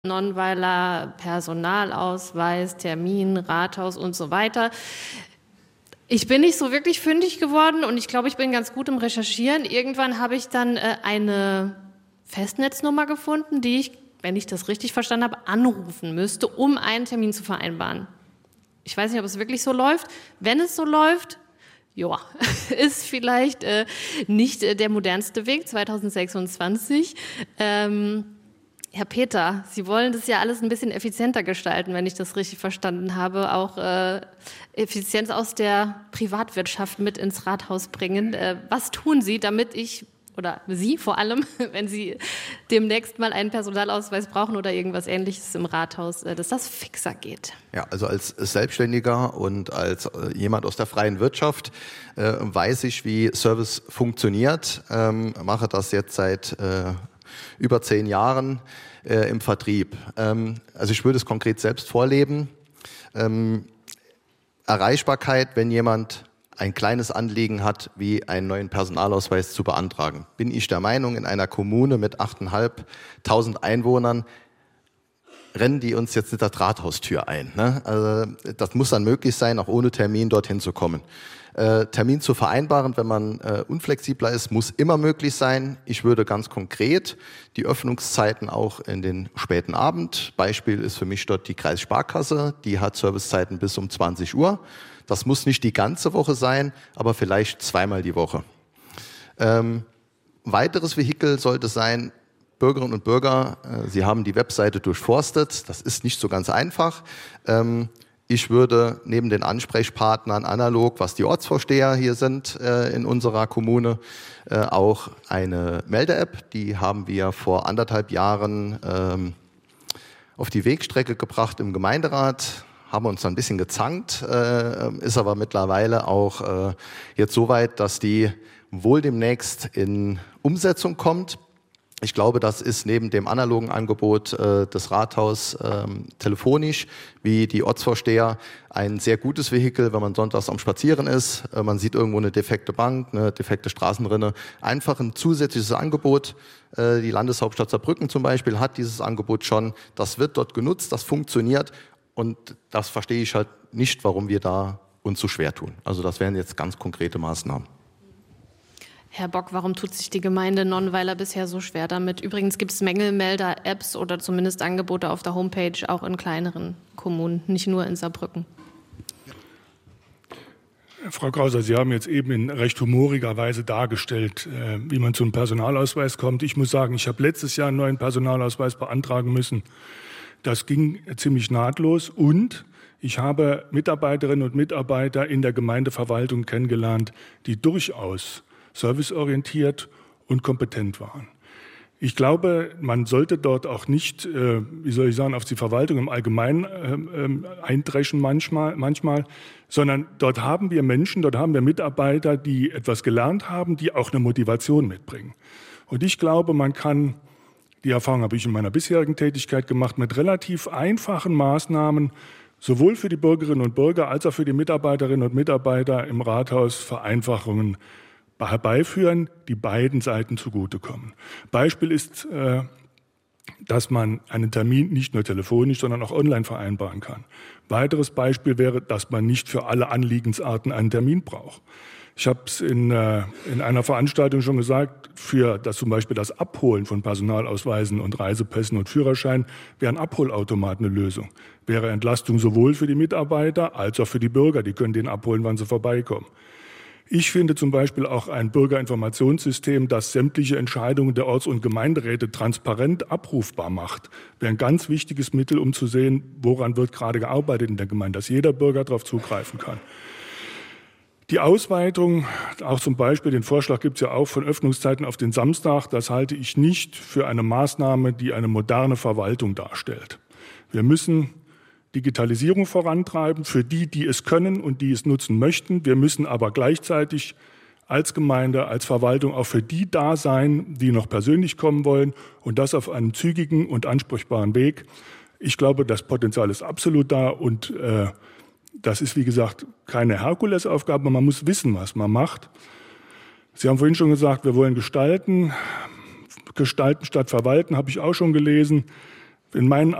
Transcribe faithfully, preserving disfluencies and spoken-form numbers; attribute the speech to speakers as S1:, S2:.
S1: Nonnweiler, Personalausweis, Termin, Rathaus und so weiter. Ich bin nicht so wirklich fündig geworden und ich glaube, ich bin ganz gut im Recherchieren. Irgendwann habe ich dann äh, eine Festnetznummer gefunden, die ich, wenn ich das richtig verstanden habe, anrufen müsste, um einen Termin zu vereinbaren. Ich weiß nicht, ob es wirklich so läuft. Wenn es so läuft, ja, ist vielleicht äh, nicht äh, der modernste Weg, zwanzig sechsundzwanzig. Ähm, Herr Peter, Sie wollen das ja alles ein bisschen effizienter gestalten, wenn ich das richtig verstanden habe, auch äh, Effizienz aus der Privatwirtschaft mit ins Rathaus bringen. Äh, was tun Sie, damit ich, oder Sie vor allem, wenn Sie demnächst mal einen Personalausweis brauchen oder irgendwas Ähnliches im Rathaus, äh, dass das fixer geht?
S2: Ja, also als Selbstständiger und als äh, jemand aus der freien Wirtschaft äh, weiß ich, wie Service funktioniert, ähm, mache das jetzt seit äh, über zehn Jahren äh, im Vertrieb. Ähm, also ich würde es konkret selbst vorleben. Ähm, Erreichbarkeit, wenn jemand ein kleines Anliegen hat, wie einen neuen Personalausweis zu beantragen. Bin ich der Meinung, in einer Kommune mit achttausendfünfhundert Einwohnern rennen die uns jetzt nicht der Rathaustür ein. Ne? Also das muss dann möglich sein, auch ohne Termin dorthin zu kommen. Äh, Termin zu vereinbaren, wenn man äh, unflexibler ist, muss immer möglich sein. Ich würde ganz konkret die Öffnungszeiten auch in den späten Abend, Beispiel ist für mich dort die Kreissparkasse, die hat Servicezeiten bis um zwanzig Uhr. Das muss nicht die ganze Woche sein, aber vielleicht zweimal die Woche. Ähm, weiteres Vehikel sollte sein, Bürgerinnen und Bürger, äh, Sie haben die Webseite durchforstet, das ist nicht so ganz einfach. Ähm, Ich würde neben den Ansprechpartnern analog, was die Ortsvorsteher hier sind äh, in unserer Kommune, äh, auch eine Melde-App, die haben wir vor anderthalb Jahren ähm, auf die Wegstrecke gebracht im Gemeinderat, haben uns ein bisschen gezankt, äh, ist aber mittlerweile auch äh, jetzt so weit, dass die wohl demnächst in Umsetzung kommt. Ich glaube, das ist neben dem analogen Angebot äh, des Rathaus ähm, telefonisch, wie die Ortsvorsteher, ein sehr gutes Vehikel, wenn man sonntags am Spazieren ist. Äh, man sieht irgendwo eine defekte Bank, eine defekte Straßenrinne. Einfach ein zusätzliches Angebot. Äh, die Landeshauptstadt Saarbrücken zum Beispiel hat dieses Angebot schon. Das wird dort genutzt, das funktioniert. Und das verstehe ich halt nicht, warum wir da uns so schwer tun. Also das wären jetzt ganz konkrete Maßnahmen.
S1: Herr Bock, warum tut sich die Gemeinde Nonnweiler bisher so schwer damit? Übrigens gibt es Mängelmelder-Apps oder zumindest Angebote auf der Homepage auch in kleineren Kommunen, nicht nur in Saarbrücken.
S3: Frau Krauser, Sie haben jetzt eben in recht humoriger Weise dargestellt, wie man zu einem Personalausweis kommt. Ich muss sagen, ich habe letztes Jahr einen neuen Personalausweis beantragen müssen. Das ging ziemlich nahtlos und ich habe Mitarbeiterinnen und Mitarbeiter in der Gemeindeverwaltung kennengelernt, die durchaus serviceorientiert und kompetent waren. Ich glaube, man sollte dort auch nicht, äh, wie soll ich sagen, auf die Verwaltung im Allgemeinen äh, äh, eindreschen manchmal, manchmal, sondern dort haben wir Menschen, dort haben wir Mitarbeiter, die etwas gelernt haben, die auch eine Motivation mitbringen. Und ich glaube, man kann, die Erfahrung habe ich in meiner bisherigen Tätigkeit gemacht, mit relativ einfachen Maßnahmen sowohl für die Bürgerinnen und Bürger als auch für die Mitarbeiterinnen und Mitarbeiter im Rathaus Vereinfachungen herbeiführen, die beiden Seiten zugutekommen. Beispiel ist, dass man einen Termin nicht nur telefonisch, sondern auch online vereinbaren kann. Weiteres Beispiel wäre, dass man nicht für alle Anliegensarten einen Termin braucht. Ich habe es in, in einer Veranstaltung schon gesagt, für das zum Beispiel das Abholen von Personalausweisen und Reisepässen und Führerschein wäre ein Abholautomat eine Lösung. Wäre Entlastung sowohl für die Mitarbeiter als auch für die Bürger, die können den abholen, wann sie vorbeikommen. Ich finde zum Beispiel auch ein Bürgerinformationssystem, das sämtliche Entscheidungen der Orts- und Gemeinderäte transparent abrufbar macht, wäre ein ganz wichtiges Mittel, um zu sehen, woran wird gerade gearbeitet in der Gemeinde, dass jeder Bürger darauf zugreifen kann. Die Ausweitung, auch zum Beispiel den Vorschlag gibt es ja auch von Öffnungszeiten auf den Samstag, das halte ich nicht für eine Maßnahme, die eine moderne Verwaltung darstellt. Wir müssen Digitalisierung vorantreiben für die, die es können und die es nutzen möchten. Wir müssen aber gleichzeitig als Gemeinde, als Verwaltung auch für die da sein, die noch persönlich kommen wollen und das auf einem zügigen und ansprechbaren Weg. Ich glaube, das Potenzial ist absolut da und äh, das ist, wie gesagt, keine Herkulesaufgabe. Man muss wissen, was man macht. Sie haben vorhin schon gesagt, wir wollen gestalten. Gestalten statt verwalten, habe ich auch schon gelesen. In meinen